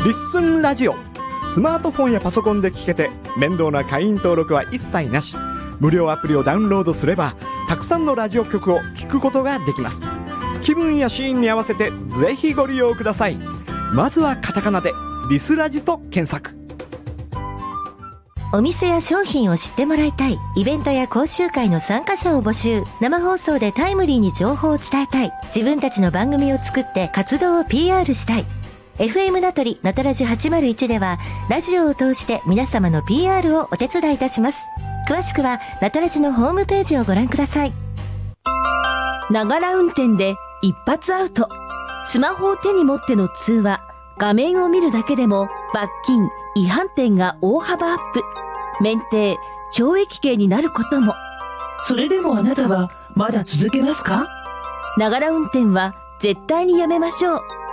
リッスンラジオ。スマートフォンやパソコンで聞けて面倒な会員登録は一切なし。無料アプリをダウンロードすればたくさんのラジオ局を聞くことができます。気分やシーンに合わせてぜひご利用ください。まずはカタカナでリスラジと検索。 お店や商品を知ってもらいたい。イベントや講習会の参加者を募集。生放送でタイムリーに情報を伝えたい。自分たちの番組を作って活動を PR したい。FM ナトリナトラジ801ではラジオを通して皆様の PR をお手伝いいたします。詳しくはナトラジのホームページをご覧ください。 ながら運転で一発アウト。スマホを手に持っての通話、画面を見るだけでも罰金、違反点が大幅アップ。免停、懲役刑になることも。 それでもあなたはまだ続けますか？ ながら運転は絶対にやめましょう。